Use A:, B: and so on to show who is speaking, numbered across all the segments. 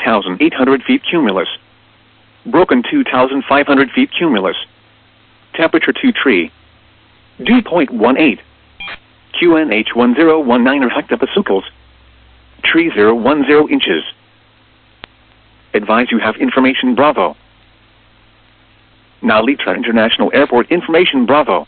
A: 1,800 feet cumulus. Broken 2,500 feet cumulus. Temperature 2 tree. Dew point 18. QNH 1019 hectopascals. Tree 010 inches. Advise you have information Bravo. Now Litra International Airport information Bravo.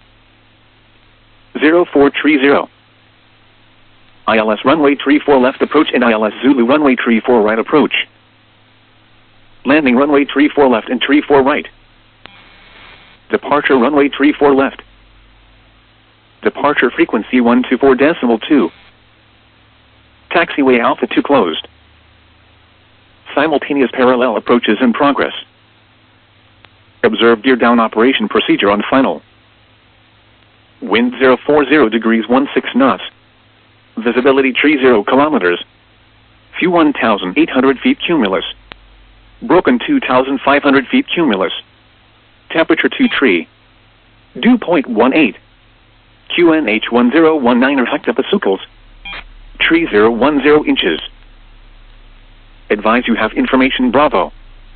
A: 0430. ILS runway 34 left approach and ILS Zulu runway 34 right approach. Landing runway 34 left and 34 right. Departure runway 34 left. Departure frequency 124.2. Taxiway Alpha 2 closed. Simultaneous parallel approaches in progress. Observe gear down operation procedure on final. Wind 040 degrees 16 knots. Visibility tree 0 kilometers. Few 1,800 feet cumulus. Broken 2,500 feet cumulus. Temperature 2 tree. Dew point 18. QNH 1019 hectopascals. Tree 010 inches. Advise you have information Bravo.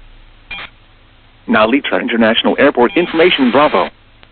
A: Now Litra International Airport information Bravo.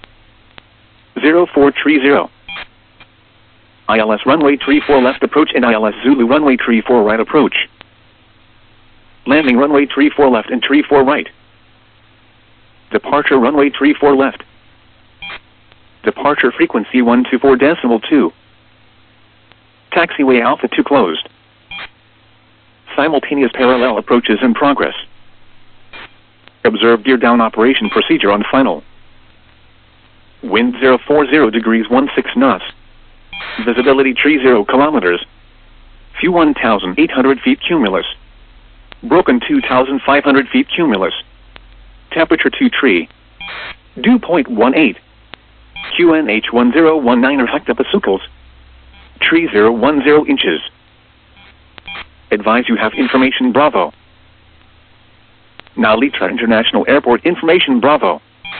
A: 0430. ILS runway 34 left approach and ILS Zulu runway 34 right approach. Landing runway 34 left and 34 right. Departure runway 34 left. Departure frequency 124.2. Taxiway Alpha 2 closed. Simultaneous parallel approaches in progress. Observe gear down operation procedure on final. Wind 040 degrees 16 knots. Visibility tree 0 kilometers. Few 1,800 feet cumulus. Broken 2,500 feet cumulus. Temperature 2 tree. Dew point 18. QNH 1019 hectopascals. Tree 010 inches. Advise you have information Bravo. Now Litra International Airport information Bravo.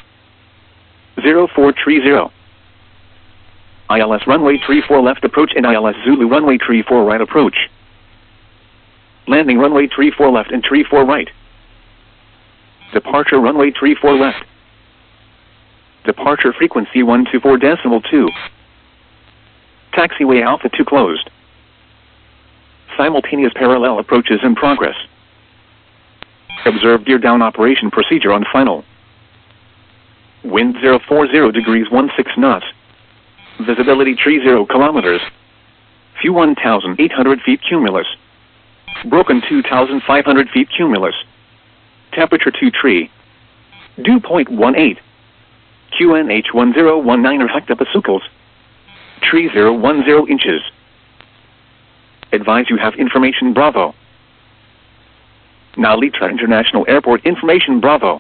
A: 0430. ILS runway 34 left approach and ILS Zulu runway 34 right approach. Landing runway 34 left and 34 right. Departure runway 34 left. Departure frequency 124.2. Taxiway Alpha 2 closed. Simultaneous parallel approaches in progress. Observe gear down operation procedure on final. Wind 040 degrees 16 knots. Visibility tree 0 kilometers. Few 1,800 feet cumulus. Broken 2,500 feet cumulus. Temperature 2 tree. Dew point 18. QNH 1019 hectopascals. Tree 010 inches. Advise you have information Bravo. Now Litra International Airport information Bravo.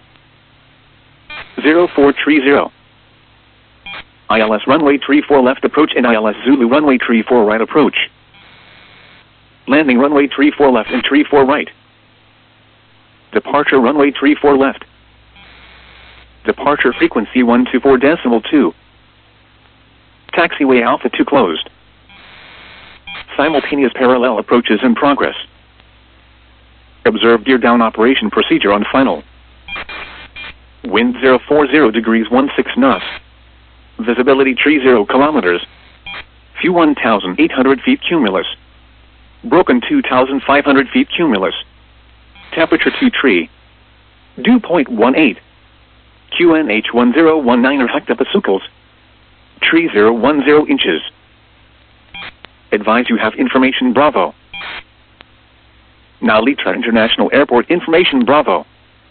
A: 0430. ILS runway 34 left approach and ILS Zulu runway 34 right approach. Landing runway 34 left and 34 right. Departure runway 34 left. Departure frequency 124.2. Taxiway Alpha 2 closed. Simultaneous parallel approaches in progress. Observe gear down operation procedure on final. Wind 040 degrees 16 knots. Visibility tree 0 kilometers. Few 1,800 feet cumulus. Broken 2,500 feet cumulus. Temperature 2 tree. Dew point 18. QNH 1019 hectopascals. Tree 010 inches. Advise you have information Bravo. Now Litra International Airport information Bravo.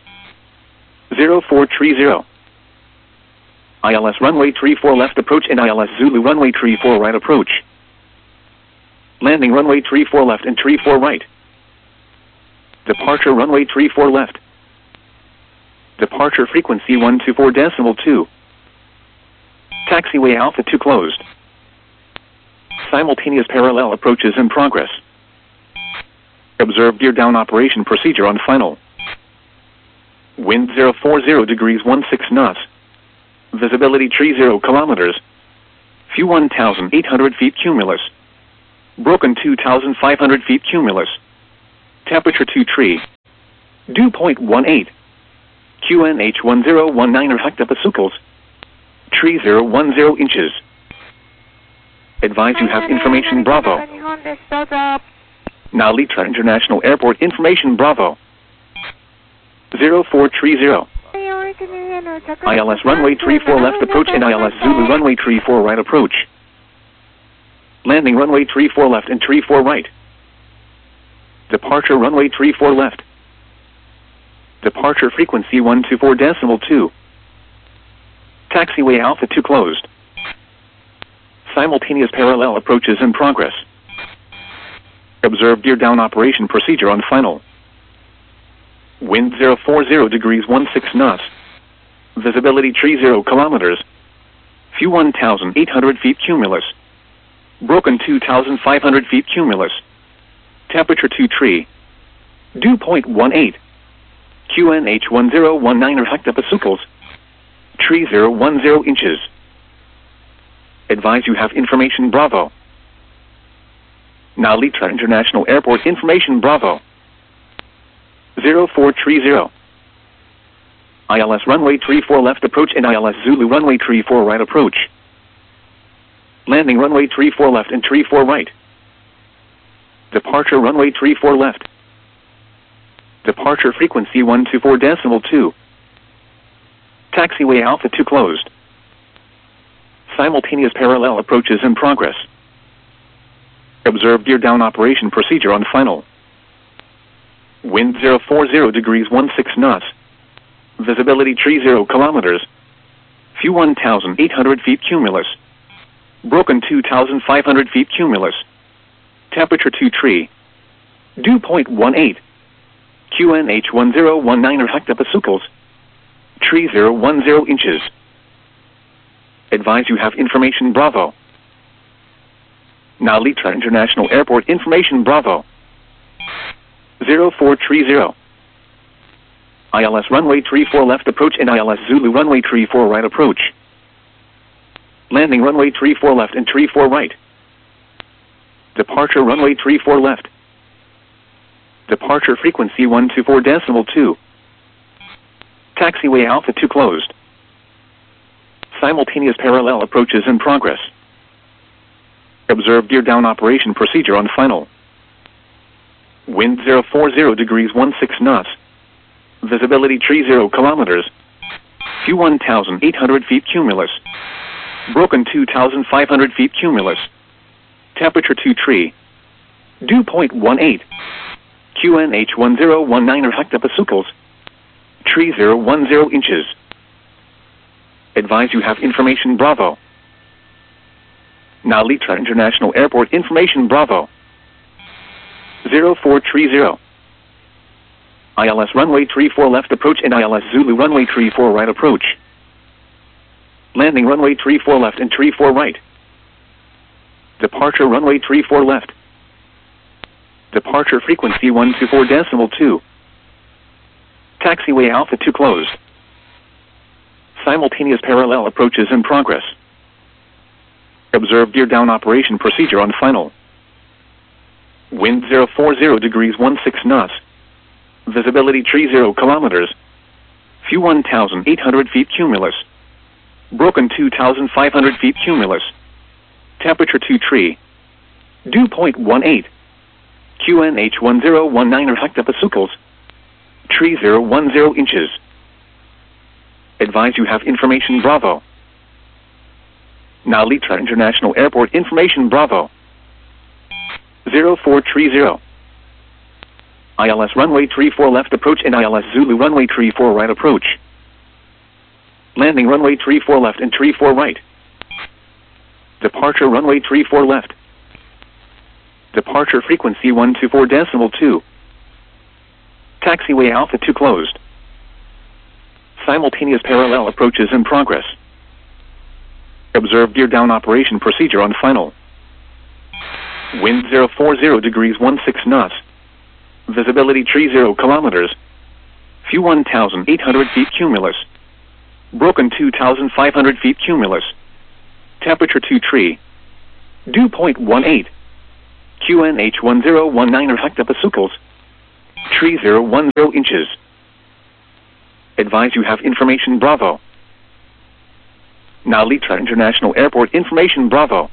A: 0430. ILS runway 34 left approach and ILS Zulu runway 34 right approach. Landing runway 34 left and 34 right. Departure runway 34 left. Departure frequency 124.2. Taxiway Alpha 2 closed. Simultaneous parallel approaches in progress. Observe gear down operation procedure on final. Wind 040 degrees 16 knots. Visibility tree 0 kilometers. Few 1,800 feet cumulus. Broken 2,500 feet cumulus. Temperature 2 tree. Dew point 18. QNH 1019 hectopascals. Tree 010 inches. Advise you have information Bravo. Narita International Airport information Bravo. 0430. ILS runway 34 left approach and ILS Zulu runway 34 right approach. Landing runway 34 left and 34 right. Departure runway 34 left. Departure frequency 124.2. Taxiway Alpha 2 closed. Simultaneous parallel approaches in progress. Observe gear down operation procedure on final. Wind 040 degrees 16 knots. Visibility tree 0 kilometers. Few 1,800 feet cumulus. Broken 2,500 feet cumulus. Temperature 2 tree. Dew point 18. QNH 1019 hectopascals. Tree 010 inches. Advise you have information Bravo. Narita International Airport information Bravo. 0430. ILS runway 34 left approach and ILS Zulu runway 34 right approach. Landing runway 34 left and 34 right. Departure runway 34 left. Departure frequency 124.2. Taxiway Alpha 2 closed. Simultaneous parallel approaches in progress. Observe gear down operation procedure on final. Wind 040 degrees 16 knots. Visibility tree 0 kilometers. Few 1,800 feet cumulus. Broken 2,500 feet cumulus. Temperature 2 tree. Dew point 18. QNH 1019 hectopascals. Tree 010 inches. Advise you have information Bravo. Narita International Airport information Bravo. 0430. ILS runway 34 left approach and ILS Zulu runway 34 right approach. Landing runway 34 left and 34 right. Departure runway 34 left. Departure frequency 124.2. Taxiway Alpha 2 closed. Simultaneous parallel approaches in progress. Observe gear down operation procedure on final. Wind 040 degrees 16 knots. Visibility tree 0 kilometers. Few 1,800 feet cumulus. Broken 2,500 feet cumulus. Temperature 2 tree. Dew point 18. QNH 1019 hectopascals. Tree 010 inches. Advise you have information Bravo. Narita International Airport information Bravo. 0430. ILS runway 34 left approach and ILS Zulu runway 34 right approach. Landing runway 34 left and 34 right. Departure runway 34 left. Departure frequency 124.2. Taxiway Alpha 2 closed. Simultaneous parallel approaches in progress. Observe gear down operation procedure on final. Wind 040 degrees 16 knots. Visibility tree 0 kilometers. Few 1,800 feet cumulus. Broken 2,500 feet cumulus. Temperature 2 tree. Dew point 18. QNH 1019 hectopascals. Tree 010 inches. Advise you have information Bravo. Narita International Airport information Bravo. 0430. ILS runway 34 left approach and ILS Zulu runway 34 right approach. Landing runway 34 left and 34 right. Departure runway 34 left. Departure frequency 124.2. Taxiway Alpha 2 closed. Simultaneous parallel approaches in progress. Observe gear down operation procedure on final. Wind 040 degrees 16 knots. Visibility tree 0 kilometers. Few 1,800 feet cumulus. Broken 2,500 feet cumulus. Temperature 2 tree. Dew point 18. QNH 1019 hectopascals. Tree 010 inches. Advise you have information Bravo. Now Litra International Airport information Bravo.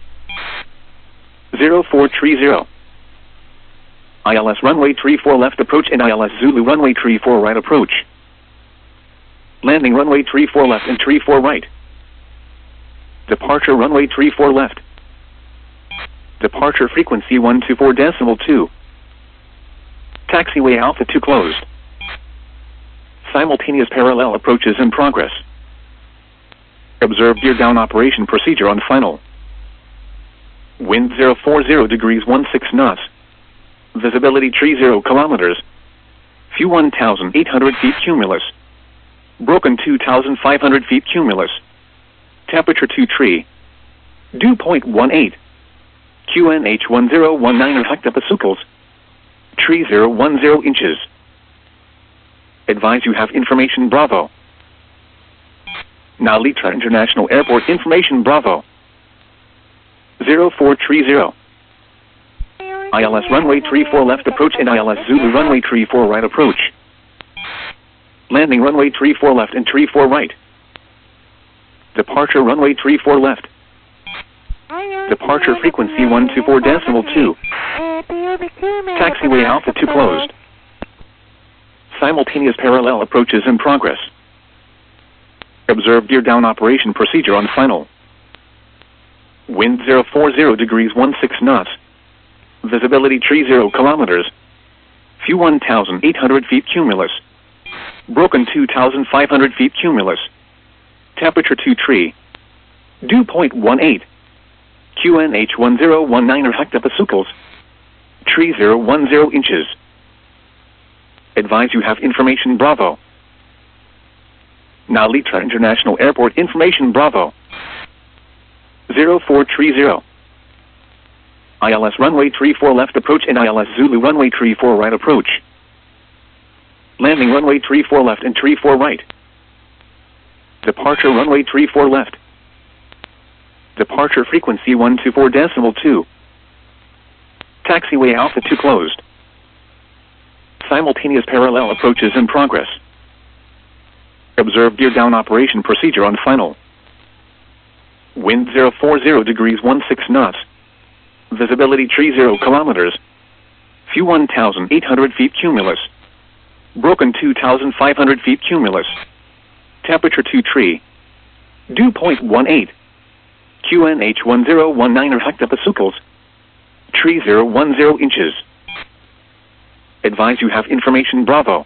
A: 0430. ILS runway 34 left approach and ILS Zulu runway 34 right approach. Landing runway 34 left and 34 right. Departure runway 34 left. Departure frequency 124.2. Taxiway Alpha 2 closed. Simultaneous parallel approaches in progress. Observe gear down operation procedure on final. Wind 040 degrees 16 knots. Visibility 30 kilometers. Few 1,800 feet cumulus. Broken 2,500 feet cumulus. Temperature 2 tree. Dew point 18. QNH 1019 hectopascals. Tree 010 inches. Advise you have information Bravo. Now Litra International Airport information Bravo. 0430. ILS runway 34 left approach and ILS Zulu runway 34 right approach. Landing runway 34 left and 34 right. Departure runway 34 left. Departure frequency 124.2. Taxiway Alpha 2 closed. Simultaneous parallel approaches in progress. Observe gear down operation procedure on final. Wind 040 degrees 16 knots. Visibility 30 kilometers. Few 1,800 feet cumulus. Broken 2,500 feet cumulus. Temperature 2 tree. Dew point 18. QNH 1019 hectopascals. Tree 010 inches. Advise you have information Bravo. Now Litra International Airport information Bravo. 0430. ILS runway 34 left approach and ILS Zulu runway 34 right approach. Landing runway 34 left and 34 right. Departure runway 34 left. Departure frequency 124.2. Taxiway Alpha 2 closed. Simultaneous parallel approaches in progress. Observe gear down operation procedure on final. Wind 040 degrees 16 knots. Visibility 30 kilometers. Few 1,800 feet cumulus. Broken 2,500 feet cumulus. Temperature 2 tree. Dew point 18. QNH 1019 hectopascals. Tree 010 inches. Advise you have information Bravo.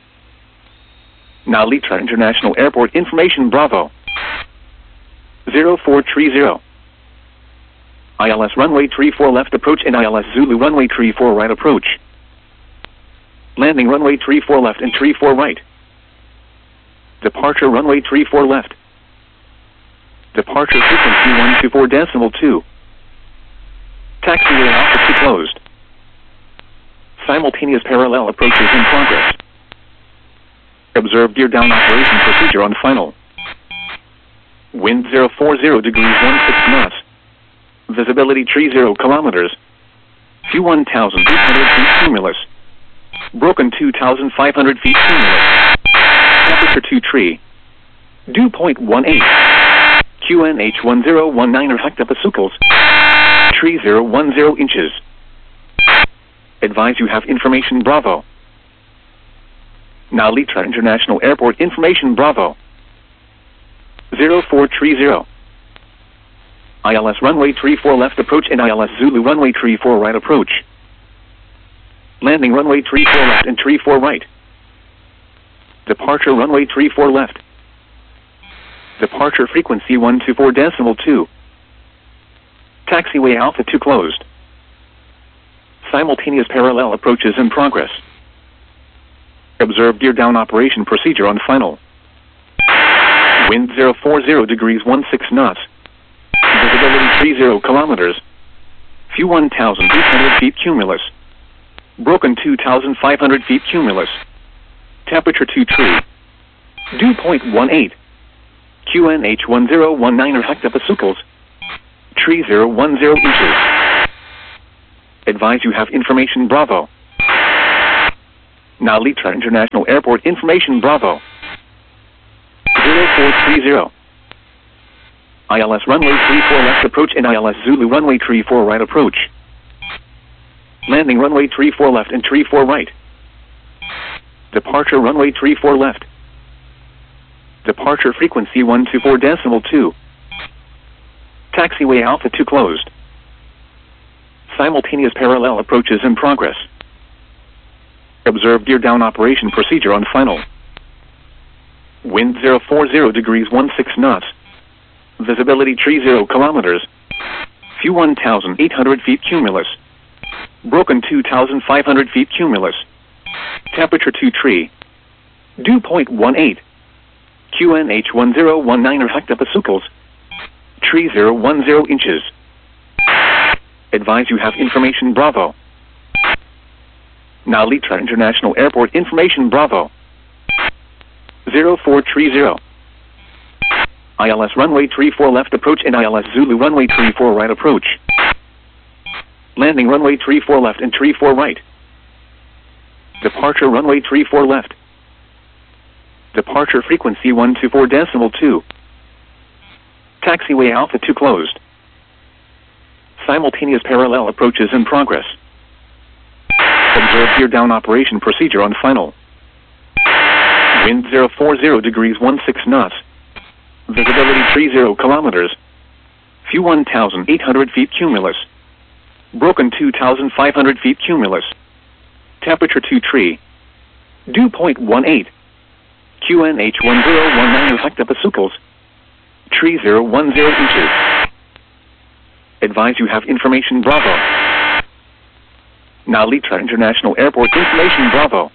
A: Now Litra International Airport information Bravo. 0430. ILS runway 34 left approach and ILS Zulu runway 34 right approach. Landing runway 34 left and 34 right. Departure runway 34 left. Departure frequency 124.2. Taxiway Alpha 2 closed. Simultaneous parallel approaches in progress. Observe gear down operation procedure on final. Wind 040 degrees 16 knots. Visibility 30 kilometers. Few 1,800 feet cumulus. Broken 2,500 feet cumulus. Temperature 2 tree. Dew point 18. QNH 1019 hectopascals. Tree 010 inches. Advise you have information Bravo. Now Litra International Airport information Bravo. 0430. ILS runway 34 left approach and ILS Zulu runway 34 right approach. Landing runway 34 left and 34 right. Departure runway 34 left. Departure frequency 124.2. Taxiway Alpha 2 closed. Simultaneous parallel approaches in progress. Observe gear down operation procedure on final. Wind 040 degrees 16 knots. Visibility 30 kilometers. Few 1,800 feet cumulus. Broken 2,500 feet cumulus. Temperature 2 tree. Dew point 18. QNH 1019 hectopascals. Tree 010 inches. Advise you have information Bravo. Now Litra International Airport information Bravo. 0430. ILS runway 34 left approach and ILS Zulu runway 34 right approach. Landing runway 34 left and 34 right. Departure runway 34 left. Departure frequency 124.2. Taxiway Alpha 2 closed. Simultaneous parallel approaches in progress. Observe gear down operation procedure on final. Wind 040 degrees 16 knots. Visibility 30 kilometers. Few 1,800 feet cumulus. Broken 2,500 feet cumulus. Temperature 2 tree. Dew point 18. QNH 1019 hectopascals. Tree 010 inches. Advise you have information Bravo. Now Litra International Airport information Bravo. 0430. ILS runway 34 left approach and ILS Zulu runway 34 right approach. Landing runway 34 left and 34 right. Departure runway 34 left. Departure frequency 124.2. Taxiway Alpha 2 closed. Simultaneous parallel approaches in progress. Observe gear down operation procedure on final. Wind 040 degrees 16 knots. Visibility 30 kilometers. Few 1,800 feet cumulus. Broken 2,500 feet cumulus. Temperature 2 tree. Dew point 18. QNH 1019 hectopascals. Tree 010 inches. Advise you have information Bravo. Now Litra International Airport information Bravo.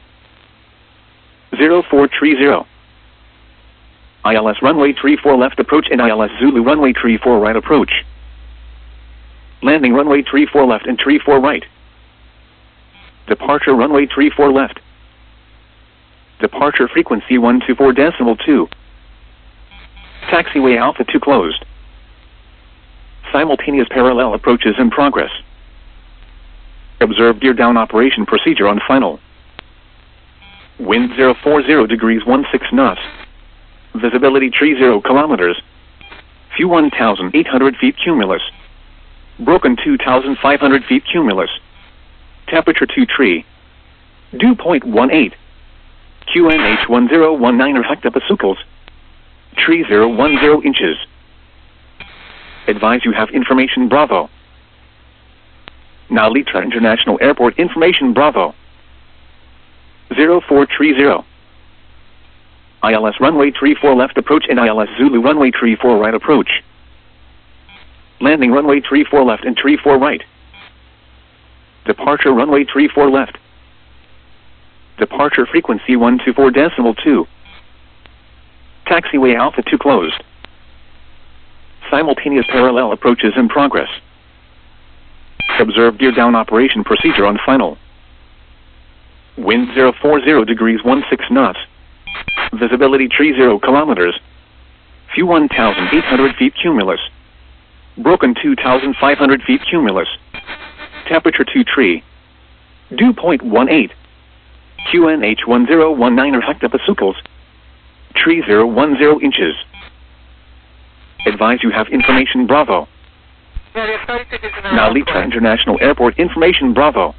A: 0430. ILS runway 34 left approach and ILS Zulu runway 34 right approach. Landing runway 34 left and 34 right. Departure runway 34 left. Departure frequency 124.2. Taxiway Alpha 2 closed. Simultaneous parallel approaches in progress. Observe gear down operation procedure on final. Wind 040 degrees 16 knots. Visibility 30 kilometers. Few 1,800 feet cumulus. Broken 2,500 feet cumulus. Temperature 2 tree. Dew point 18. QNH 1019 hectopascals. Tree 010 inches. Advise you have information Bravo. Now Litra International Airport information Bravo. 0430. ILS runway 34 left approach and ILS Zulu runway 34 right approach. Landing runway 34 left and 34 right. Departure runway 34 left. Departure frequency 124.2. Taxiway Alpha 2 closed. Simultaneous parallel approaches in progress. Observe gear down operation procedure on final. Wind 040 degrees 16 knots. Visibility 30 kilometers. Few 1,800 feet cumulus. Broken 2,500 feet cumulus. Temperature 2 tree. Dew point 18. QNH 1019 hectopascals. Tree 010 inches. Advise you have information Bravo. Now Litra International Airport information Bravo.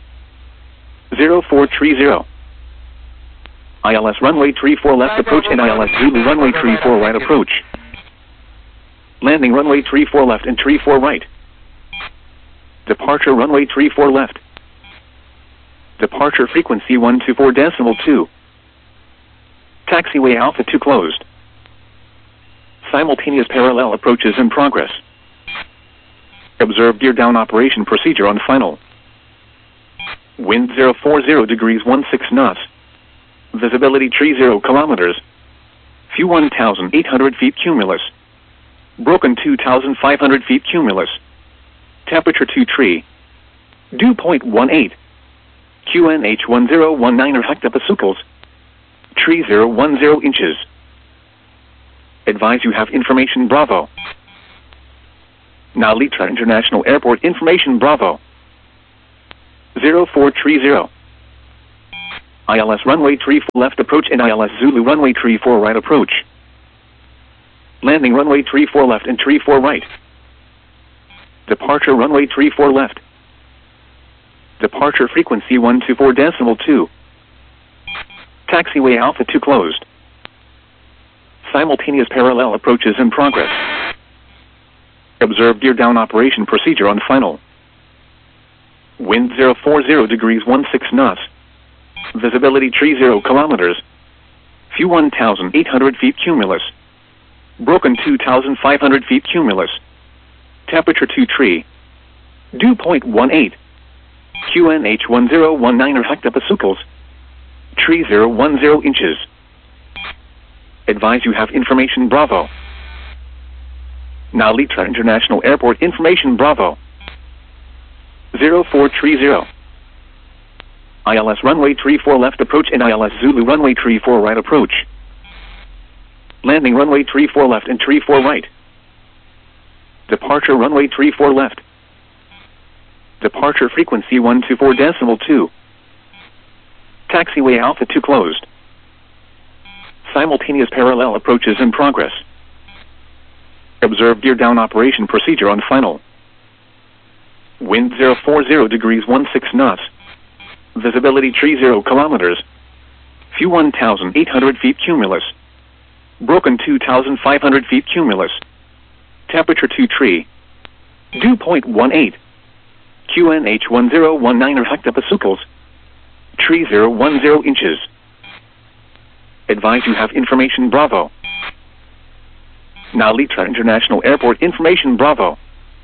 A: 0430. ILS runway 34 left approach and ILS Zulu runway 34 right approach. Landing runway 34 left and 34 right. Departure runway 34 left. Departure frequency 124.2. Taxiway Alpha 2 closed. Simultaneous parallel approaches in progress. Observe gear down operation procedure on final. Wind 040 degrees 16 knots. Visibility 30 kilometers. Few 1,800 feet cumulus. Broken 2,500 feet cumulus. Temperature 2 tree. Dew point 18. QNH 1019 hectopascals. Tree 010 inches. Advise you have information Bravo. Now Litra International Airport information Bravo. 0430. ILS runway 34 left approach and ILS Zulu runway 34 right approach. Landing runway 34 left and 34 right. Departure runway 34 left. Departure frequency 124.2. Taxiway Alpha 2 closed. Simultaneous parallel approaches in progress. Observe gear down operation procedure on final. Wind 040 degrees 16 knots. Visibility 30 kilometers. View 1,800 feet cumulus. Broken 2,500 feet cumulus. Temperature 23. Dew point 18. QNH 1019 hectopascals. 3010 inches. Advise you have information Bravo. Now Litra International Airport information Bravo. 0430. ILS runway 34 left approach and ILS Zulu runway 34 right approach. Landing runway 34 left and 34 right. Departure runway 34 left. Departure frequency 124.2. Taxiway Alpha 2 closed. Simultaneous parallel approaches in progress. Observe gear down operation procedure on final. Wind 040 degrees 16 knots. Visibility 30 kilometers. View 1,800 feet cumulus. Broken 2,500 feet cumulus. Temperature 23. Dew point 18. QNH 1019 hectopascals. 3010 inches. Advise you have information Bravo. Now Litra International Airport information Bravo.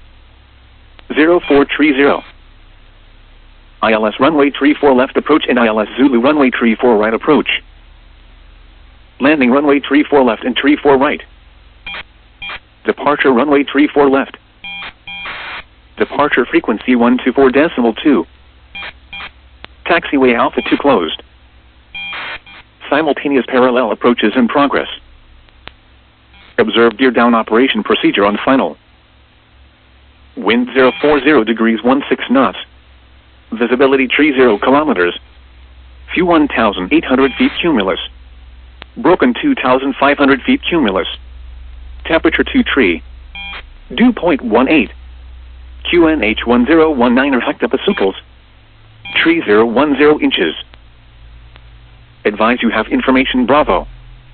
A: 0430. ILS runway 34 left approach and ILS Zulu runway 34 right approach. Landing runway 34 left and 34 right. Departure runway 34 left. Departure frequency 124.2. Taxiway Alpha 2 closed. Simultaneous parallel approaches in progress. Observe gear down operation procedure on final. Wind 040 degrees 16 knots. Visibility 30 kilometers. View 1,800 feet cumulus. Broken 2,500 feet cumulus. Temperature 23. Dew point 18. QNH 1019 hectopascals. 3010 inches. Advise you have information Bravo.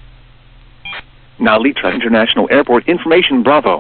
A: Now Litra International Airport information Bravo.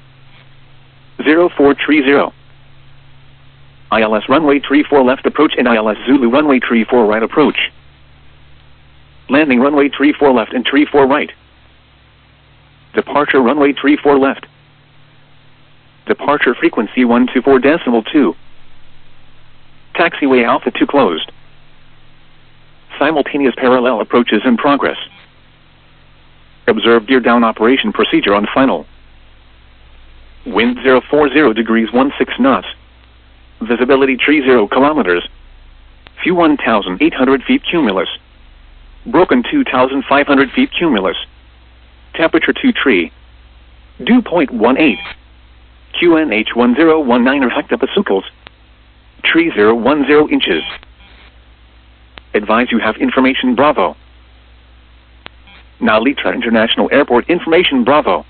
A: 0430. ILS runway 34 left approach and ILS Zulu runway 34 right approach. Landing runway 34 left and 34 right. Departure runway 34 left. Departure frequency 124.2. Taxiway Alpha 2 closed. Simultaneous parallel approaches in progress. Observe gear down operation procedure on final. Wind 040 degrees 16 knots. Visibility 30 kilometers. View 1,800 feet cumulus. Broken 2,500 feet cumulus. Temperature 23. Dew point 18. QNH 1019 hectopascals. 3010 inches. Advise you have information Bravo. Now Litra International Airport information Bravo.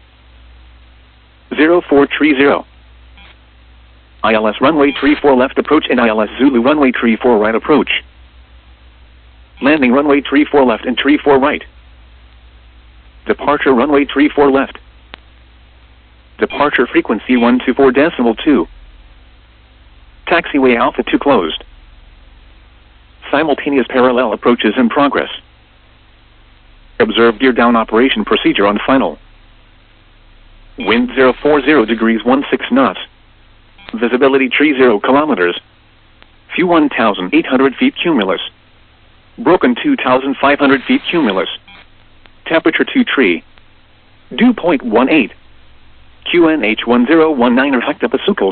A: 0430. ILS runway 34 left approach and ILS Zulu runway 34 right approach. Landing runway 34 left and 34 right. Departure runway 34 left. Departure frequency 124.2. Taxiway Alpha 2 closed. Simultaneous parallel approaches in progress. Observe gear down operation procedure on final. Wind 040 degrees 16 knots. Visibility 30 kilometers. View 1,800 feet cumulus. Broken 2,500 feet cumulus. Temperature 23. Dew point 18. QNH 1019 hectopascals.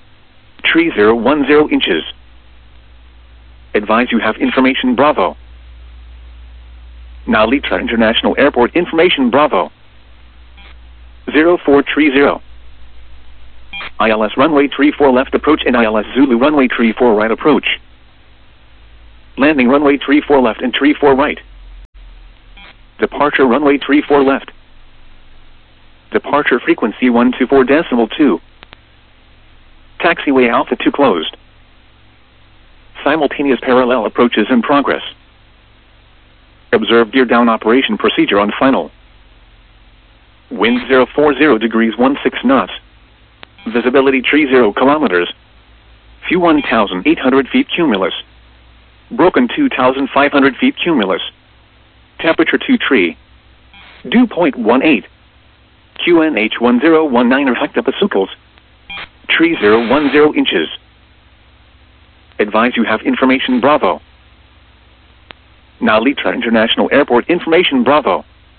A: 3010 inches. Advise you have information Bravo. Now Litra International Airport information Bravo. 0430. ILS runway 34 left approach and ILS Zulu runway 34 right approach. Landing runway 34 left and 34 right. Departure runway 34 left. Departure frequency 124.2. Taxiway Alpha 2 closed. Simultaneous parallel approaches in progress. Observe gear down operation procedure on final. Wind 040 degrees 16 knots. Visibility 30 kilometers. Few 1,800 feet cumulus. Broken 2,500 feet cumulus. Temperature 23. Dew point 18. QNH 1019 or hectopascals. 3010 inches. Advise you have information Bravo. Now Litra International Airport information Bravo.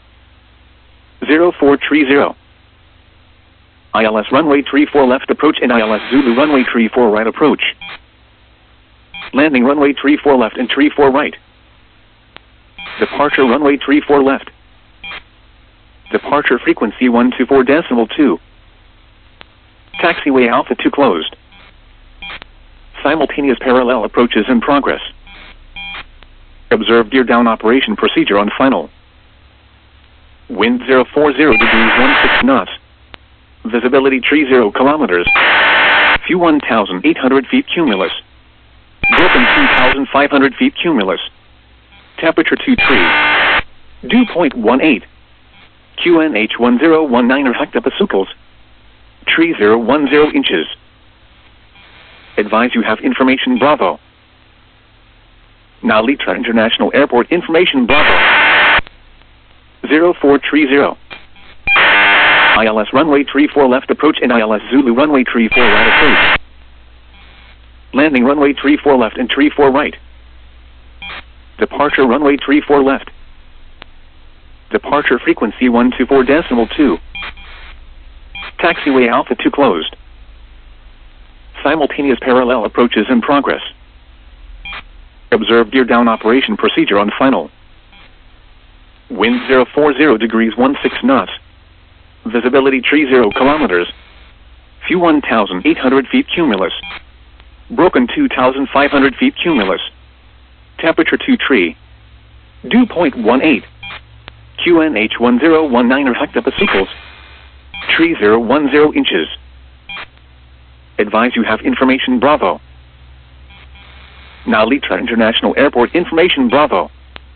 A: 0430. ILS runway 34 left approach and ILS Zulu runway 34 right approach. Landing runway 34 left and 34 right. Departure runway 34 left. Departure frequency 124.2. Taxiway Alpha 2 closed. Simultaneous parallel approaches in progress. Observe gear down operation procedure on final. Wind 040 degrees 16 knots. Visibility 30 kilometers. Few 1,800 feet cumulus. Broken 2,500 feet cumulus. Temperature 23. Dew point 18. QNH 1019 or hectopascals. 3010 inches. Advise you have information Bravo. Now Litra International Airport information Bravo. 0430. ILS runway 34 left approach and ILS Zulu runway 34 right approach. Landing runway 34 left and 34 right. Departure runway 34 left. Departure frequency 124.2. Taxiway Alpha 2 closed. Simultaneous parallel approaches in progress. Observe gear down operation procedure on final. Wind 040 degrees 16 knots. Visibility 30 kilometers. Few 1,800 feet cumulus. Broken 2,500 feet cumulus. Temperature 23. Dew point 18. QNH 1019 or hectopascals. 3010 inches. Advise you have information Bravo. Now Litra International Airport information Bravo.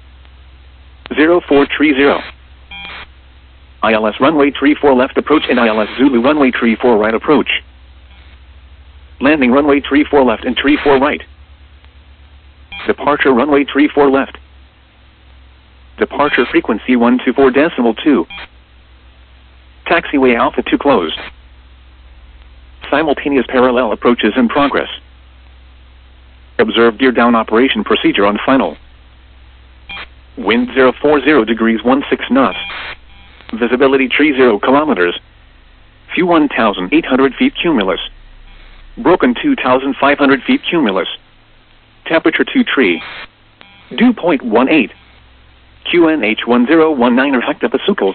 A: 0430. ILS runway 34 left approach and ILS Zulu runway 34 right approach. Landing runway 34 left and 34 right. Departure runway 34 left. Departure frequency 124.2. Taxiway Alpha 2 closed. Simultaneous parallel approaches in progress. Observe gear down operation procedure on final. Wind 040 degrees 16 knots. Visibility 30 kilometers. Few 1,800 feet cumulus. Broken 2,500 feet cumulus. Temperature 23. Dew point 18. QNH 1019 or hectopascals.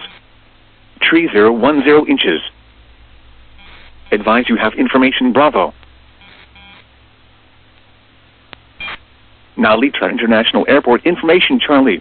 A: 3010 inches. Advise you have information Bravo. Now Litra International Airport information Charlie.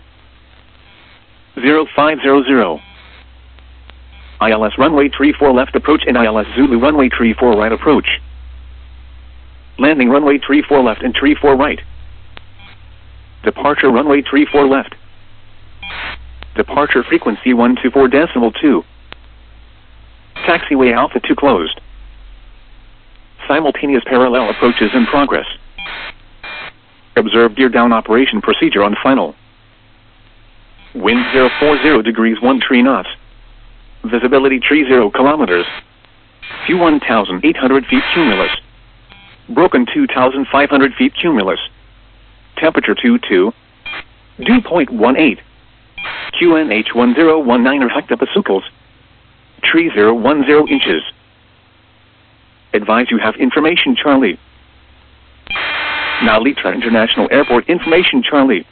A: 0500. ILS runway 34 left approach and ILS Zulu runway 34 right approach. Landing runway 34 left and 34 right. Departure runway 34 left. Departure frequency 124.2. Taxiway Alpha 2 closed. Simultaneous parallel approaches in progress. Observe gear down operation procedure on final. Wind 040 degrees 13 knots. Visibility 30 kilometers. Few 1,800 feet cumulus. Broken 2,500 feet cumulus. Temperature 22. Dew point 18. QNH 1019 or hectopascals. 3010 inches. Advise you have information Charlie. Now Litra International Airport information Charlie.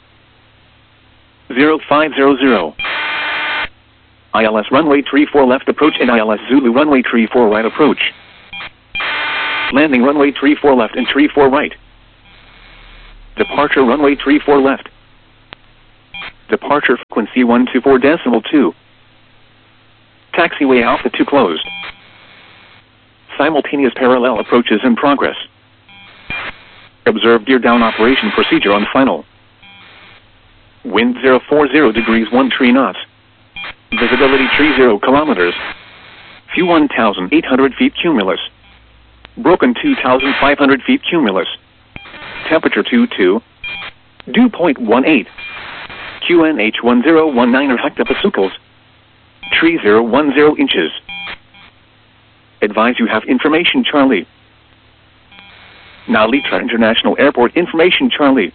A: 0500. ILS runway 34 left approach and ILS Zulu runway 34 right approach. Landing runway 34 left and 34 right. Departure runway 34 left. Departure frequency 124.2. Taxiway Alpha 2 closed. Simultaneous parallel approaches in progress. Observe gear down operation procedure on final. Wind 040 degrees 13 knots. Visibility 30 kilometers. Few 1,800 feet cumulus. Broken 2,500 feet cumulus. Temperature 22. Dew point 18. QNH 1019 hectopascals. Tree 010 inches. Advise you have information Charlie. Now Litra International Airport information Charlie.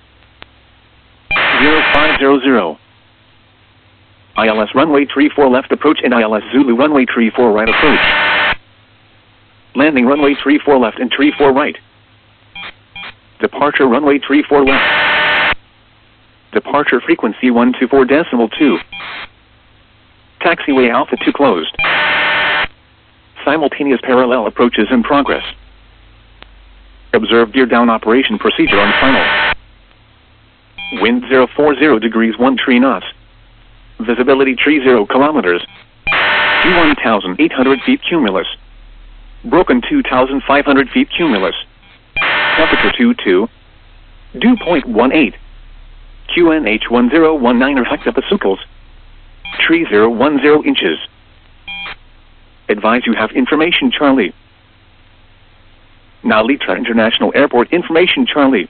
A: 0500. ILS runway 34 left approach and ILS Zulu runway 34 right approach. Landing runway 34 left and 34 right. Departure runway 34 left. Departure frequency 124.2. Taxiway Alpha 2 closed. Simultaneous parallel approaches in progress. Observe gear down operation procedure on final. Wind 040 degrees 13 knots. Visibility 30 kilometers. Few 1,800 feet cumulus. Broken 2,500 feet cumulus. Temperature 22. Dew point 18. QNH 1019 hectopascals. Tree 010 inches. Advise you have information Charlie. Now Litra International Airport information Charlie.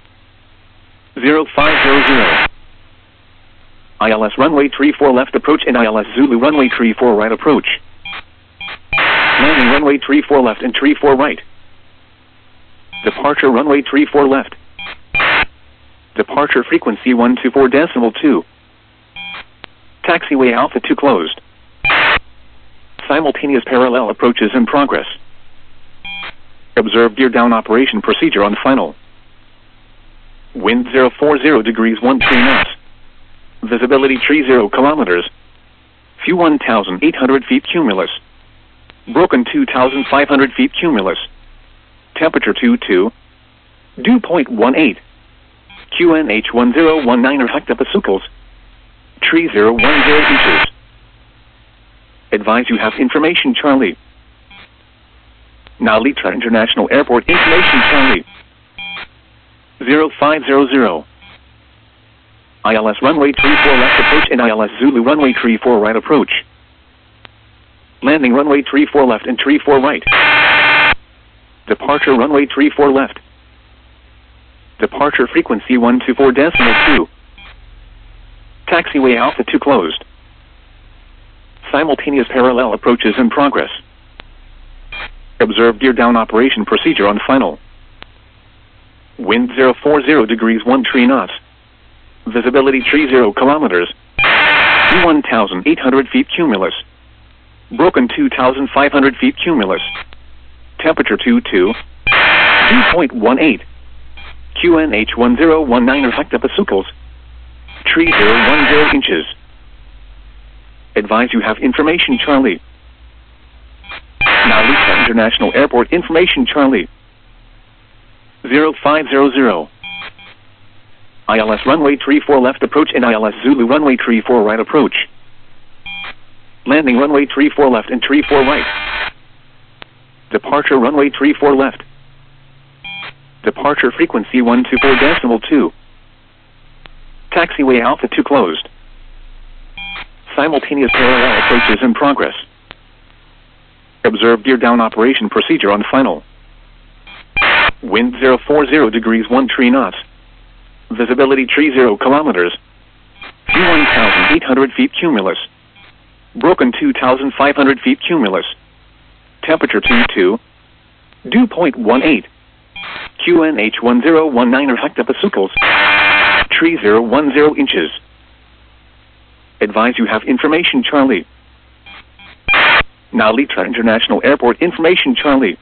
A: 0500. ILS runway 34 left approach and ILS Zulu runway 34 right approach. Landing runway 34 left and 34 right. Departure runway 34 left. Departure frequency 124.2. Taxiway Alpha 2 closed. Simultaneous parallel approaches in progress. Observe gear down operation procedure on final. Wind 040 degrees 13 knots. Visibility 30 kilometers. Few 1,800 feet cumulus. Broken 2,500 feet cumulus. Temperature 22. Dew point 18. QNH 1019 hectopascals. Tree 010 inches. Advise you have information Charlie. Now Litra International Airport information Charlie. 0500. ILS runway 34 left approach and ILS Zulu runway 34 right approach. Landing runway 34 left and 34 right. Departure runway 34 left. Departure frequency 124.2. Taxiway Alpha 2 closed. Simultaneous parallel approaches in progress. Observe gear down operation procedure on final. Wind 040 degrees 13 knots. Visibility 30 kilometers. 1,800 feet cumulus. Broken 2,500 feet cumulus. Temperature 22. Dew point 18. QNH 1019 hectopascals. Tree 010 inches. Advise you have information Charlie. Now Litra International Airport information Charlie. 0500. ILS runway 34 left approach and ILS Zulu runway 34 right approach. Landing runway 34 left and 34 right. Departure runway 34 left. Departure frequency 124.2. Taxiway Alpha 2 closed. Simultaneous parallel approaches in progress. Observe gear down operation procedure on final. Wind 040 degrees 13 knots. Visibility 30 kilometers. Few 1,800 feet cumulus. Broken 2,500 feet cumulus. Temperature 22. Dew point 18. QNH 1019 hectopascals. Tree 010 inches. Advise you have information Charlie. Now Litra International Airport information Charlie.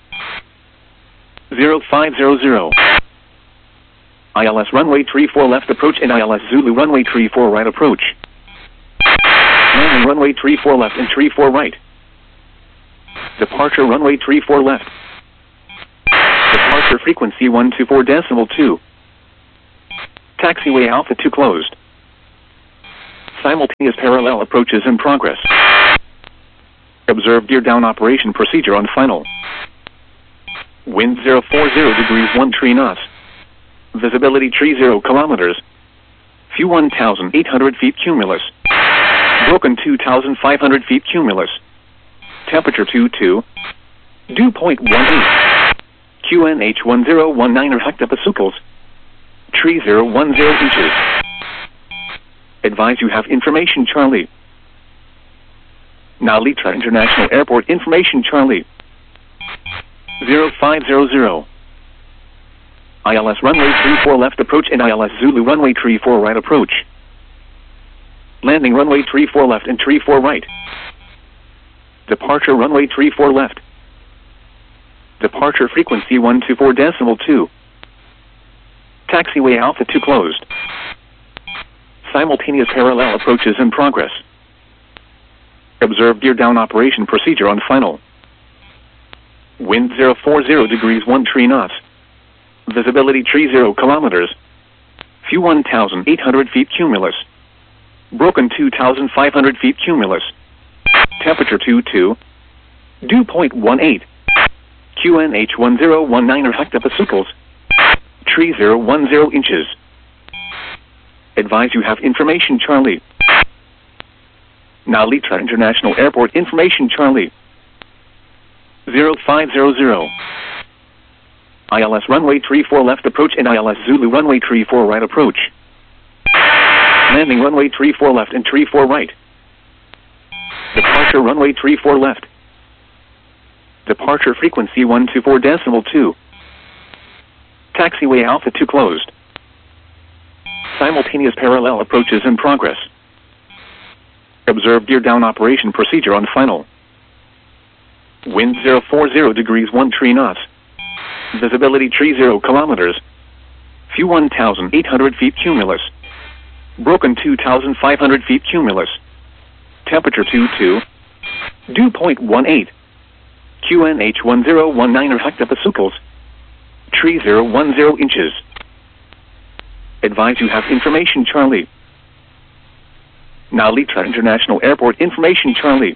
A: 0500. ILS runway 34 left approach and ILS Zulu runway 34 right approach. Landing runway 34 left and 34 right. Departure runway 34 left. Departure frequency 124.2. Taxiway Alpha 2 closed. Simultaneous parallel approaches in progress. Observe gear down operation procedure on final. Wind 040 degrees 13 knots. Visibility 30 kilometers. Few 1,800 feet cumulus. Broken 2,500 feet cumulus. Temperature 22. Dew point 18. QNH 1019 hectopascals. Tree 010 inches. Advise you have information Charlie. Now Litra International Airport information Charlie. 0500. ILS runway 34 left approach and ILS Zulu runway 34 right approach. Landing runway 34 left and 34 right. Departure runway 34 left. Departure frequency 124.2. Taxiway Alpha 2 closed. Simultaneous parallel approaches in progress. Observe gear down operation procedure on final. Wind 040 degrees 13 knots. Visibility 30 kilometers. Few 1,800 feet cumulus. Broken 2,500 feet cumulus. Temperature 22. Dew point 18. QNH 1019 hectopascals. Tree 010 inches. Advise you have information Charlie. Now Litra International Airport information Charlie. 0500. ILS runway 34 left approach and ILS Zulu runway 34 right approach. Landing runway 34 left and 34 right. Departure runway 34 left. Departure frequency 124.2. Taxiway Alpha 2 closed. Simultaneous parallel approaches in progress. Observe gear down operation procedure on final. Wind 040 degrees 13 knots. Visibility 30 kilometers. Few 1,800 feet cumulus. Broken 2,500 feet cumulus. Temperature 22. Dew point 18. QNH 1019 hectopascals. Tree 010 inches. Advise you have information Charlie. Now Litra International Airport information Charlie.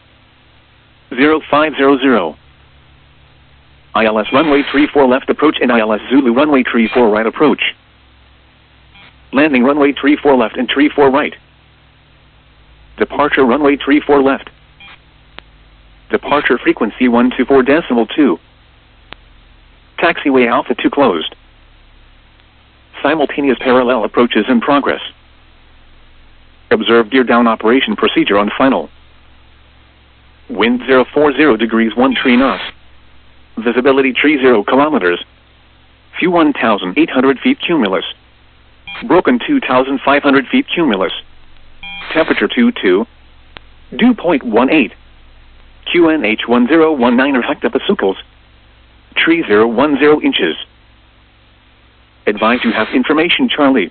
A: 0500. ILS runway 34 left approach and ILS Zulu runway 34 right approach. Landing runway 34 left and 34 right. Departure runway 34 left. Departure frequency 124.2. Taxiway Alpha 2 closed. Simultaneous parallel approaches in progress. Observe gear down operation procedure on final. Wind 040 degrees 13 knots. Visibility 30 kilometers. Few 1,800 feet cumulus. Broken 2,500 feet cumulus. Temperature 22. Dew point 18. QNH 1019 hectopascals. Tree 010 inches. Advise you have information Charlie.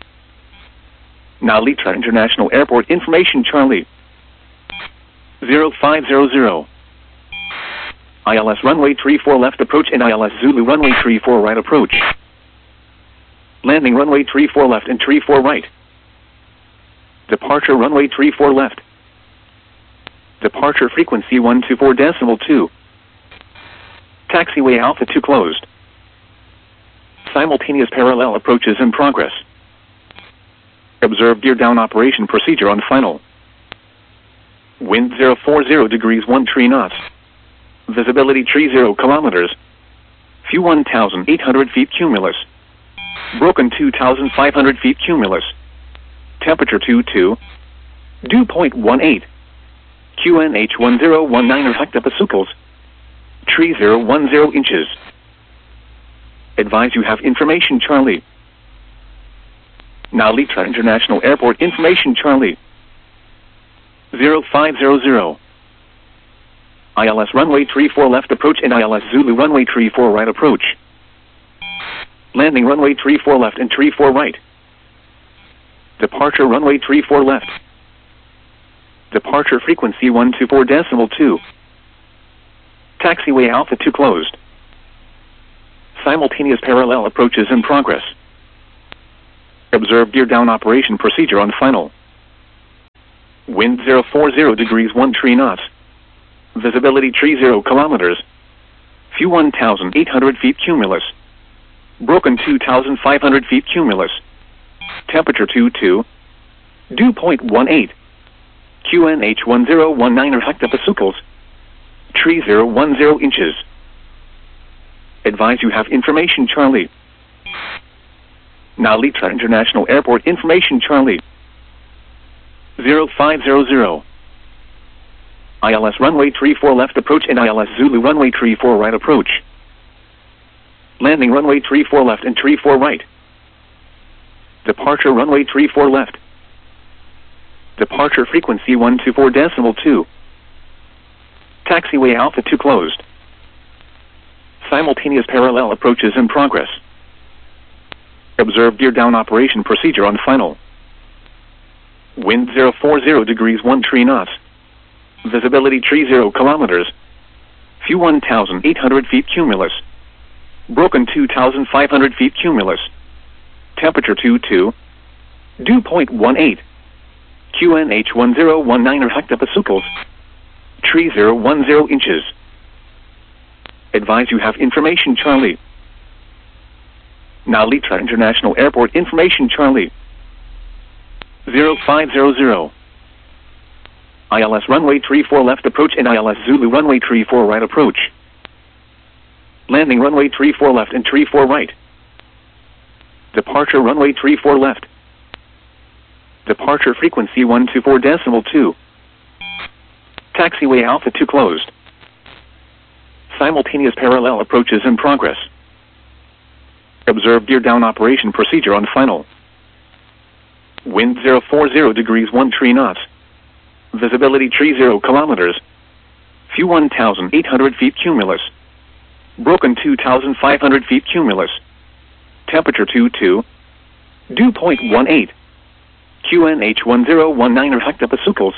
A: Now Litra International Airport information Charlie. 0500. ILS runway 34 left approach and ILS Zulu runway 34 right approach. Landing runway 34 left and 34 right. Departure runway 34 left. Departure frequency 124.2. Taxiway Alpha 2 closed. Simultaneous parallel approaches in progress. Observe gear down operation procedure on final. Wind 040 degrees 13 knots. Visibility 30 kilometers. Few 1,800 feet cumulus. Broken 2,500 feet cumulus. Temperature 22. Dew point 18. QNH 1019 hectopascals. Tree 010 inches. Advise you have information Charlie. Now Litra International Airport information Charlie. 0500. ILS runway 34 left approach and ILS Zulu runway 34 right approach. Landing runway 34 left and 34 right. Departure runway 34 left. Departure frequency 124.2. Taxiway Alpha 2 closed. Simultaneous parallel approaches in progress. Observe gear down operation procedure on final. Wind 040 degrees 13 knots. Visibility 30 kilometers. Few 1,800 feet cumulus. Broken 2,500 feet cumulus. Temperature 22. Dew point 18. QNH 1019 hectopascals. 3010 inches. Advise you have information Charlie. Now Litra International Airport information Charlie. 0500. ILS runway 34 left approach and ILS Zulu runway 34 right approach. Landing runway 34 left and 34 right. Departure runway 34 left. Departure frequency 124.2. Taxiway Alpha 2 closed. Simultaneous parallel approaches in progress. Observe gear down operation procedure on final. Wind 040 degrees 13 knots. Visibility 30 kilometers. Few 1,800 feet cumulus. Broken 2,500 feet cumulus. Temperature 22. Dew point 18. QNH 1019 hectopascals. 3010 inches. Advise you have information Charlie. Now Litra International Airport information Charlie. 0500. ILS runway 34 left approach and ILS Zulu runway 34 right approach. Landing runway 34 left and 34 right. Departure runway 34 left. Departure frequency 124.2. Taxiway Alpha 2 closed. Simultaneous parallel approaches in progress. Observe gear down operation procedure on final. Wind 040 degrees 13 knots. Visibility 30 kilometers. Few 1,800 feet cumulus. Broken 2,500 feet cumulus. Temperature 22. Dew point 18. QNH 1019 hectopascals.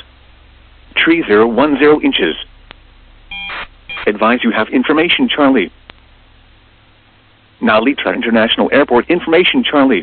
A: 3010 inches. Advise you have information Charlie. Now Litra International Airport information Charlie.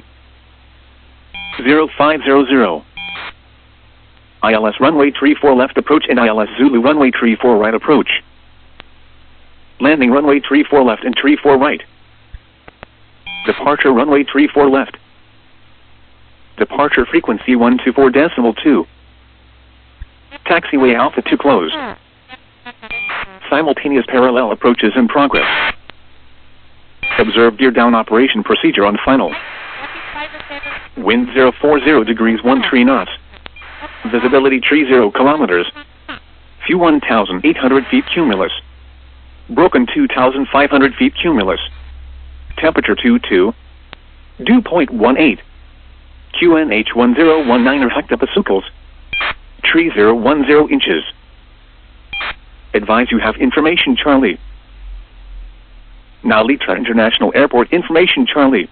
A: 0500. ILS runway 34 left approach and ILS Zulu runway 34 right approach. Landing runway 34 left and 34 right. Departure runway 34 left. Departure frequency 124.2. Taxiway Alpha 2 closed. Simultaneous parallel approaches in progress. Observe gear down operation procedure on final. Wind 040 degrees 13 knots. Visibility 30 kilometers. Few 1,800 feet cumulus. Broken 2,500 feet cumulus. Temperature 22. Dew point 18. QNH 1019 hectopascals. 3010 inches. Advise you have information Charlie. Now Litra International Airport information Charlie.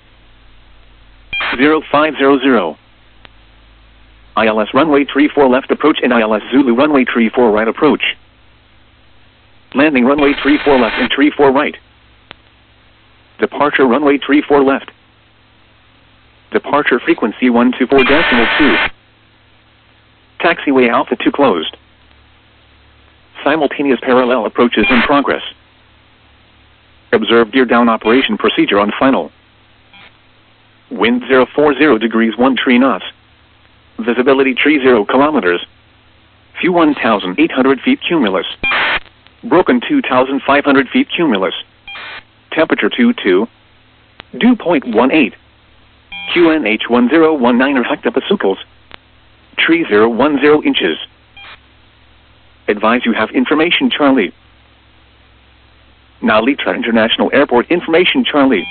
A: 0500. ILS runway 34 left approach and ILS Zulu runway 34 right approach. Landing runway 34 left and 34 right. Departure runway 34 left. Departure frequency 124.2. Taxiway Alpha 2 closed. Simultaneous parallel approaches in progress. Observe gear down operation procedure on final. Wind 040 degrees 13 knots. Visibility 30 kilometers. Few 1,800 feet cumulus. Broken 2,500 feet cumulus. Temperature 22. Dew point 18. QNH 1019 hectopascals. 3010 inches. Advise you have information Charlie. Now Litra International Airport information Charlie.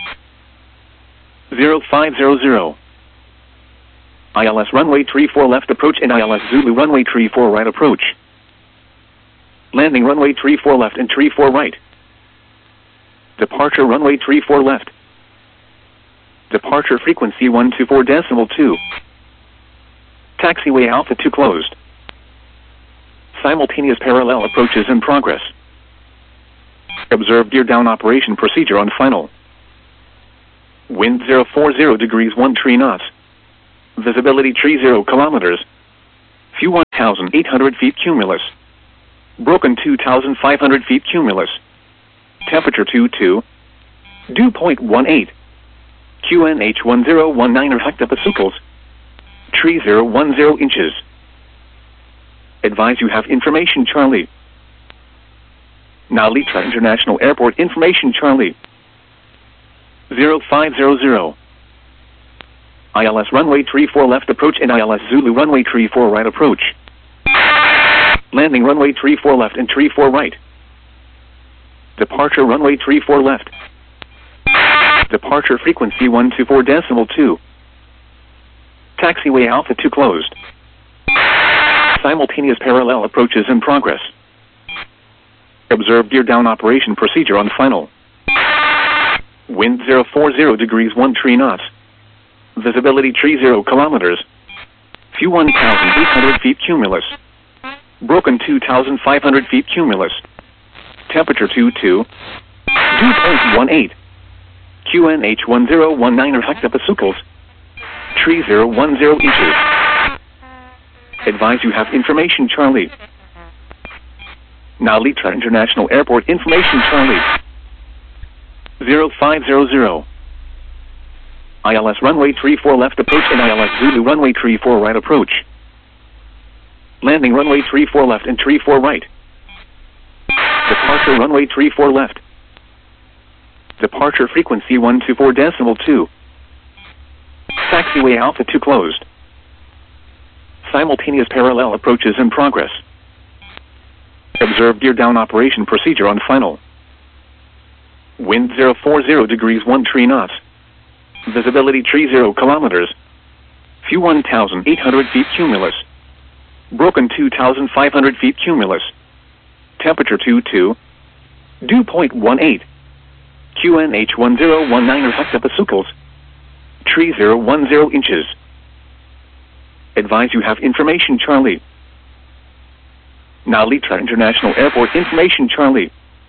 A: 0500. ILS runway 34 left approach and ILS Zulu runway 34 right approach. Landing runway 34 left and 34 right. Departure runway 34 left. Departure frequency 124.2. Taxiway Alpha 2 closed. Simultaneous parallel approaches in progress. Observe gear down operation procedure on final. Wind 040 degrees 13 knots. Visibility tree 0 kilometers. View 1,800 feet cumulus. Broken 2,500 feet cumulus. Temperature 22. Dew point 18. QNH 1019 hectopascals. Tree 010 inches. Advise you have information Charlie. Now Litra International Airport information Charlie. 0500. ILS runway 34 left approach and ILS Zulu runway 34 right approach. Landing runway 34 left and 34 right. Departure runway 34 left. Departure frequency 124.2. Taxiway Alpha 2 closed. Simultaneous parallel approaches in progress. Observe gear down operation procedure on final. Wind 040 degrees 13 knots. Visibility tree 0 kilometers. View 1,800 feet cumulus. Broken 2,500 feet cumulus. Temperature 22. Dew point 18. QNH 1019 hectopascals. Tree 010 inches. Advise you have information Charlie. Now Litra International Airport information Charlie. 0500. ILS runway 34 left approach and ILS Zulu runway 34 right approach. Landing runway 34 left and 34 right. Departure runway 34 left. Departure frequency 124.2. Taxiway Alpha 2 closed. Simultaneous parallel approaches in progress. Observe gear down operation procedure on final. Wind 040 degrees 13 knots. Visibility tree 0 kilometers. View 1,800 feet cumulus. Broken 2,500 feet cumulus. Temperature 22. Dew point 18. QNH 1019 hectopascals. Tree 010 inches. Advise you have information Charlie. Now Litra International Airport information Charlie.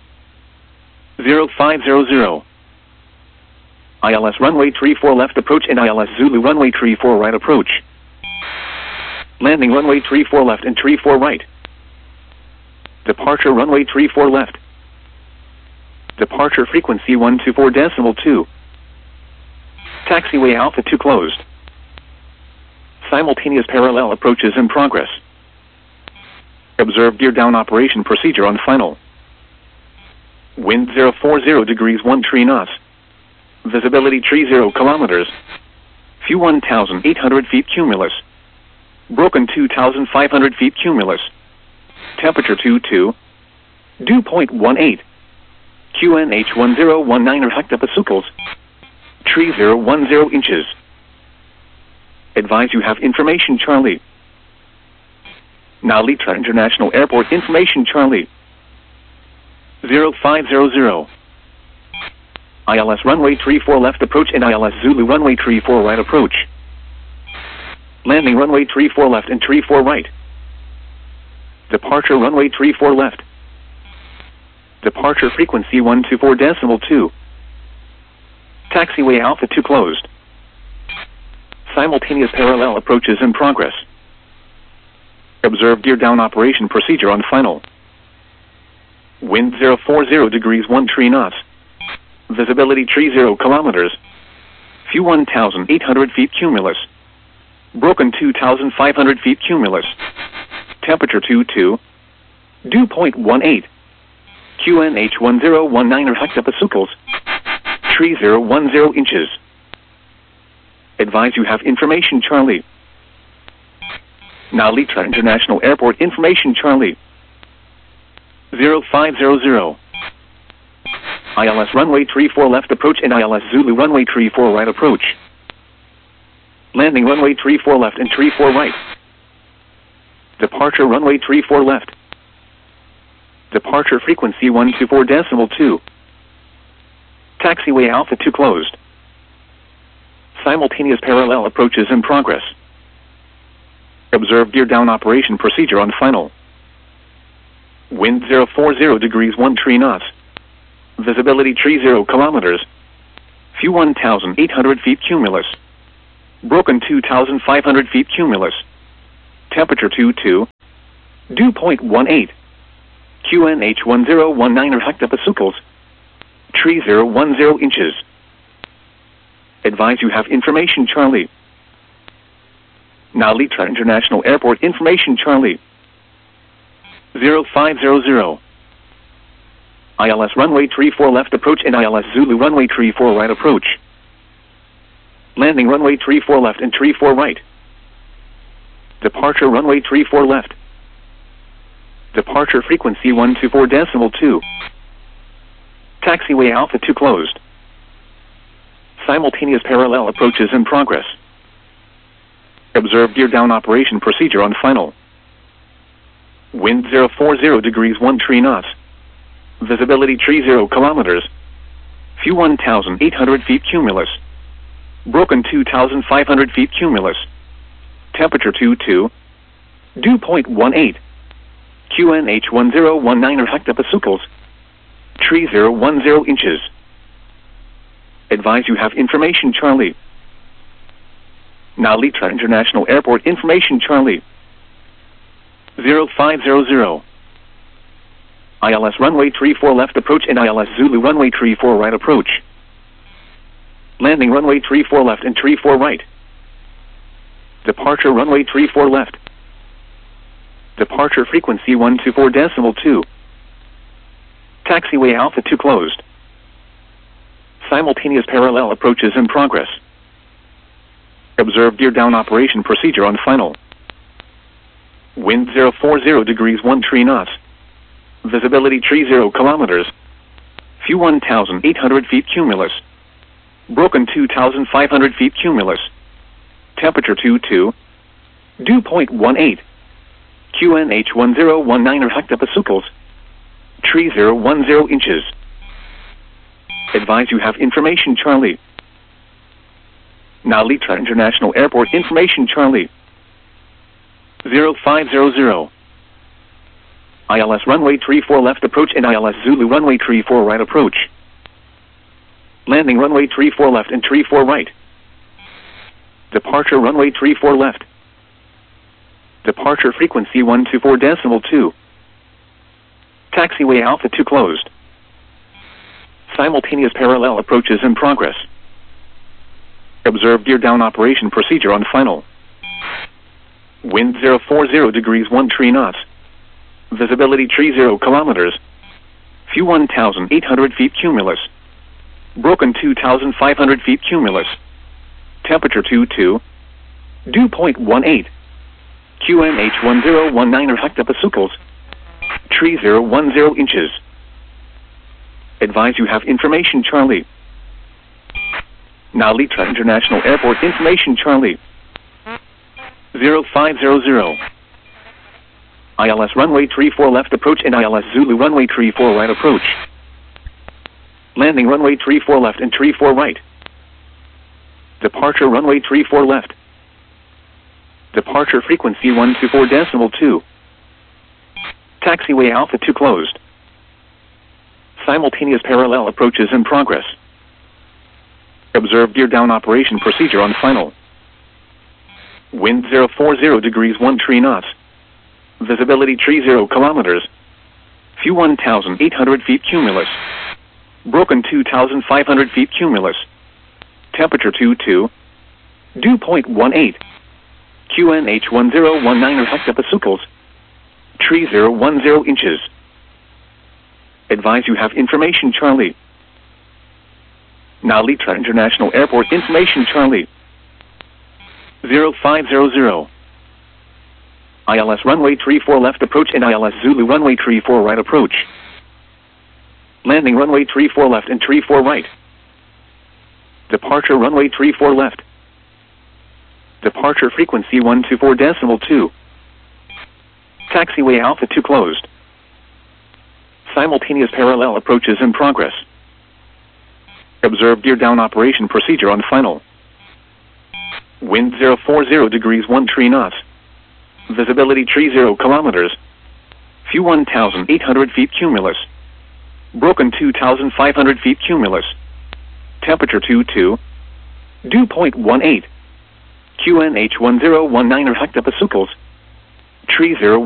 A: 0500. ILS runway 34 left approach and ILS Zulu runway 34 right approach. Landing runway 34 left and 34 right. Departure runway 34 left. Departure frequency 124.2. Taxiway Alpha 2 closed. Simultaneous parallel approaches in progress. Observe gear down operation procedure on final. Wind 040 degrees 13 knots. Visibility tree 0 kilometers. View 1,800 feet cumulus. Broken 2,500 feet cumulus. Temperature 22. Dew point 18. QNH 1019 hectopascals. Tree 010 inches. Advise you have information Charlie. Now Litra International Airport information Charlie. 0500. ILS runway 34 left approach and ILS Zulu runway 34 right approach. Landing runway 34 left and 34 right. Departure runway 34 left. Departure frequency 124.2. Taxiway Alpha 2 closed. Simultaneous parallel approaches in progress. Observe gear down operation procedure on final. Wind 040 degrees 13 knots. Visibility tree 0 kilometers. View 1,800 feet cumulus. Broken 2,500 feet cumulus. Temperature 22. Dew point 18. QNH 1019 hectopascals. Tree 010 inches. Advise you have information Charlie. Now Litra International Airport information Charlie. 0500. ILS runway 34 left approach and ILS Zulu runway 34 right approach. Landing runway 34 left and 34 right. Departure runway 34 left. Departure frequency 124.2. Taxiway Alpha 2 closed. Simultaneous parallel approaches in progress. Observe gear down operation procedure on final. Wind 040 degrees 13 knots. Visibility tree 0 kilometers. View 1,800 feet cumulus. Broken 2,500 feet cumulus. Temperature 22. Dew point 18. QNH 1019 hectopascals. Tree 010 inches. Advise you have information Charlie. Now Litra International Airport information Charlie. 0500. ILS runway 34 left approach and ILS Zulu runway 34 right approach. Landing runway 34 left and 34 right. Departure runway 34 left. Departure frequency 124.2. Taxiway Alpha 2 closed. Simultaneous parallel approaches in progress. Observe gear down operation procedure on final. Wind 040 degrees 13 knots. Visibility tree 0 kilometers. Few 1,800 feet cumulus. Broken 2,500 feet cumulus. Temperature 22. Dew point 18. QNH 1019 hectopascals. Tree 010 inches. Advise you have information Charlie. Now Litra International Airport information Charlie. 0500. ILS runway 34 left approach and ILS Zulu runway 34 right approach. Landing runway 34 left and 34 right. Departure runway 34 left. Departure frequency 124.2. Taxiway Alpha 2 closed. Simultaneous parallel approaches in progress. Observe gear down operation procedure on final. Wind 040 degrees 13 knots. Visibility tree 0 kilometers. Few 1,800 feet cumulus. Broken 2,500 feet cumulus. Temperature 22. Dew point 18. QNH 1019 hectopascals. Tree 010 inches. Advise you have information Charlie. Now Litra International Airport information Charlie. 0500. ILS runway 34 left approach and ILS Zulu runway 34 right approach. Landing runway 34 left and 34 right. Departure runway 34 left. Departure frequency 124.2. Taxiway Alpha 2 closed. Simultaneous parallel approaches in progress. Observe gear down operation procedure on final. Wind 040 degrees 13 knots. Visibility tree 0 kilometers. Few 1,800 feet cumulus. Broken 2,500 feet cumulus. Temperature 22. Dew point 18. QNH 1019 hectopascals. Tree 010 inches. Advise you have information Charlie. Now Litra International Airport information Charlie. 0500. ILS runway 34 left approach and ILS Zulu runway 34 right approach. Landing runway 34 left and 34 right. Departure runway 34 left. Departure frequency 124.2. Taxiway Alpha 2 closed. Simultaneous parallel approaches in progress. Observe gear down operation procedure on final. Wind 040 degrees 13 knots. Visibility tree 0 kilometers. Few 1,800 feet cumulus. Broken 2,500 feet cumulus. Temperature 22. Dew point 18. QNH 1019 hectopascals. Tree 010 inches. Advise you have information Charlie. Now Litra International Airport information Charlie. 0500. ILS runway 34 left approach and ILS Zulu runway 34 right approach. Landing runway 34 left and 34 right. Departure runway 34 left. Departure frequency 124.2. Taxiway Alpha 2 closed. Simultaneous parallel approaches in progress. Observe gear down operation procedure on final. Wind 040 degrees 13 knots. Visibility tree 0 kilometers. Few 1,800 feet cumulus. Broken 2,500 feet cumulus. Temperature 22. Dew point 18. QNH1019 or Hectopasucles. Tree 0